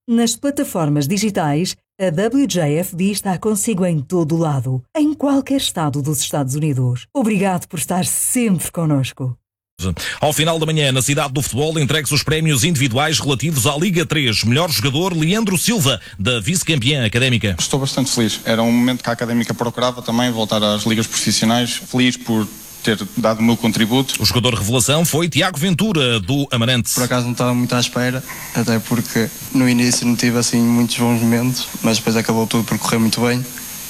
Nas plataformas digitais, a WJFB está consigo em todo o lado, em qualquer estado dos Estados Unidos. Obrigado por estar sempre connosco. Ao final da manhã, na cidade do futebol, entregues os prémios individuais relativos à Liga 3. Melhor jogador, Leandro Silva, da vice-campeã Académica. Estou bastante feliz. Era um momento que a Académica procurava também, voltar às ligas profissionais. Feliz por ter dado o meu contributo. O jogador revelação foi Tiago Ventura, do Amarante. Por acaso não estava muito à espera, até porque no início não tive assim muitos bons momentos, mas depois acabou tudo por correr muito bem.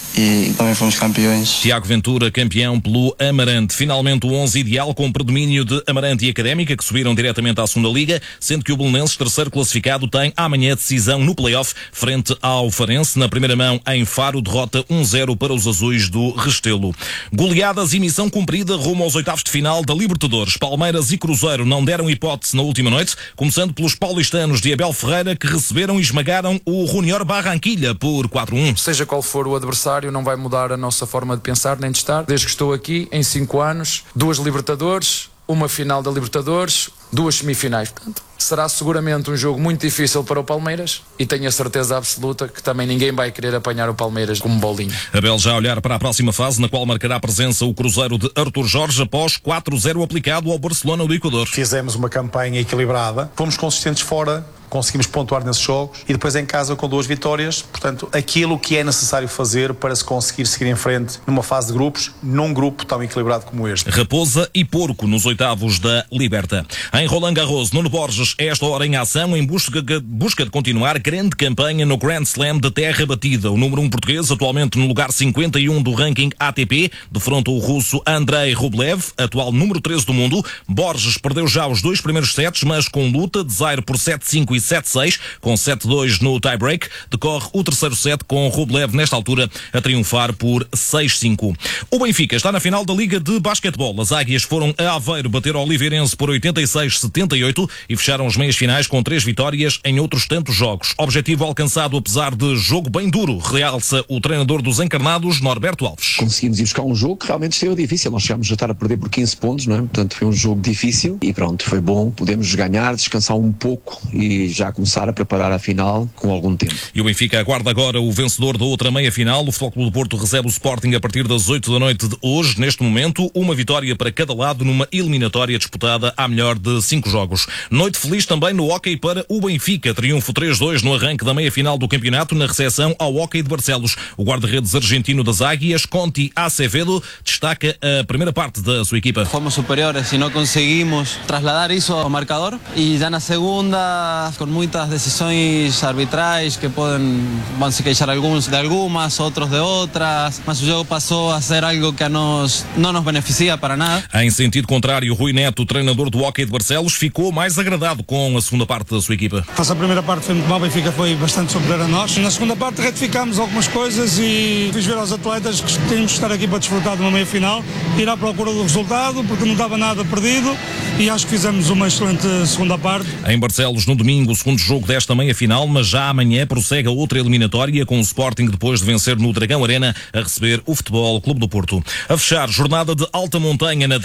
E também fomos campeões. Tiago Ventura, campeão pelo Amarante. Finalmente o 11 ideal com predomínio de Amarante e Académica, que subiram diretamente à segunda Liga, sendo que o Belenenses, terceiro classificado, tem amanhã decisão no play-off frente ao Farense. Na primeira mão, em Faro, derrota 1-0 para os azuis do Restelo. Goleadas e missão cumprida rumo aos oitavos de final da Libertadores. Palmeiras e Cruzeiro não deram hipótese na última noite, começando pelos paulistanos de Abel Ferreira, que receberam e esmagaram o Junior Barranquilla por 4-1. Seja qual for o adversário, não vai mudar a nossa forma de pensar nem de estar. Desde que estou aqui, em 5 anos, 2 Libertadores, uma final da Libertadores, 2 semifinais. Portanto, será seguramente um jogo muito difícil para o Palmeiras e tenho a certeza absoluta que também ninguém vai querer apanhar o Palmeiras como bolinha. Abel já a olhar para a próxima fase, na qual marcará presença o Cruzeiro de Artur Jorge após 4-0 aplicado ao Barcelona do Equador. Fizemos uma campanha equilibrada, fomos consistentes fora, conseguimos pontuar nesses jogos e depois em casa com 2 vitórias. Portanto, aquilo que é necessário fazer para se conseguir seguir em frente numa fase de grupos, num grupo tão equilibrado como este. Raposa e Porco nos oitavos da Liberta. Em Roland Garros, Nuno Borges, esta hora em ação em busca de continuar grande campanha no Grand Slam de terra batida. O número 1 português, atualmente no lugar 51 do ranking ATP, defronta o russo Andrei Rublev, atual número 13 do mundo. Borges perdeu já os 2 primeiros sets, mas com luta de 0 por 7-5 e 7-6, com 7-2 no tie-break. Decorre o terceiro set com Rublev, nesta altura, a triunfar por 6-5. O Benfica está na final da Liga de Basquetebol. As Águias foram a Aveiro bater ao Oliveirense por 86-78 e fecharam as meias finais com 3 vitórias em outros tantos jogos. Objetivo alcançado apesar de jogo bem duro, realça o treinador dos encarnados, Norberto Alves. Conseguimos ir buscar um jogo que realmente esteve difícil. Nós chegámos a estar a perder por 15 pontos, não é? Portanto, foi um jogo difícil e pronto, foi bom. Podemos ganhar, descansar um pouco e já começar a preparar a final com algum tempo. E o Benfica aguarda agora o vencedor da outra meia-final. O Futebol Clube do Porto recebe o Sporting a partir das 8 da noite de hoje. Neste momento, uma vitória para cada lado numa eliminatória disputada à melhor de 5 jogos. Noite feliz também no hóquei para o Benfica. Triunfo 3-2 no arranque da meia-final do campeonato na recepção ao hóquei de Barcelos. O guarda-redes argentino das Águias, Conti Acevedo, destaca a primeira parte da sua equipa. Fomos superiores e não conseguimos trasladar isso ao marcador. E já na segunda, com muitas decisões arbitrais que vão se queixar alguns de algumas, outros de outras, mas o jogo passou a ser algo que a nós não nos beneficia para nada. Em sentido contrário, Rui Neto, treinador do hóquei de Barcelos, ficou mais agradado com a segunda parte da sua equipa. A primeira parte foi muito mal, o Benfica foi bastante superior a nós. Na segunda parte retificámos algumas coisas e fiz ver aos atletas que tínhamos de estar aqui para desfrutar de uma meia-final, ir à procura do resultado, porque não estava nada perdido e acho que fizemos uma excelente segunda parte. Em Barcelos, no domingo, o segundo jogo desta meia-final, mas já amanhã prossegue a outra eliminatória com o Sporting depois de vencer no Dragão Arena a receber o Futebol Clube do Porto. A fechar, jornada de alta montanha na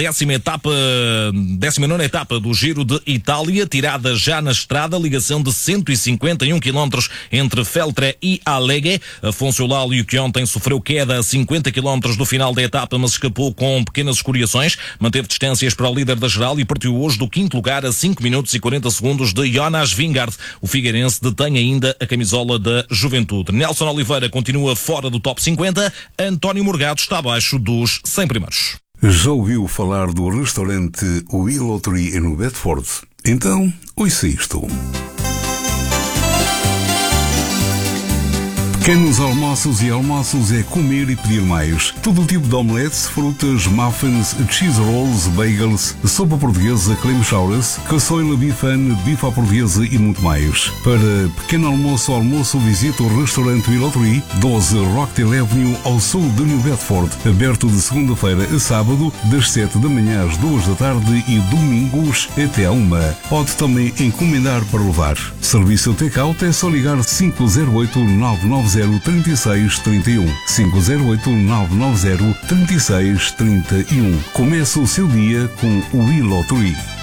19ª etapa do Giro de Itália, tirada já na estrada, ligação de 151 km entre Feltre e Alleghe. Afonso Eulálio, que ontem sofreu queda a 50 km do final da etapa, mas escapou com pequenas escoriações, manteve distâncias para o líder da geral e partiu hoje do 5º lugar a 5 minutos e 40 segundos de Jonas Vingard. O Figueirense detém ainda a camisola da Juventude. Nelson Oliveira continua fora do top 50, António Morgado está abaixo dos 100 primeiros. Já ouviu falar do restaurante Willow Tree no Bedford? Então, ouça isto. Pequenos almoços e almoços é comer e pedir mais. Todo o tipo de omeletes, frutas, muffins, cheese rolls, bagels, sopa portuguesa, creme chowers, caçoila bifane, bife à portuguesa e muito mais. Para pequeno almoço ou almoço, visite o restaurante Willow Tree, 12 Rockdale Avenue, ao sul de New Bedford. Aberto de segunda-feira a sábado, das 7 da manhã às 2 da tarde e domingos até à 1. Pode também encomendar para levar. Serviço take-out é só ligar 508-990-3631. 508-990-3631. Comece o seu dia com o Willow Tree.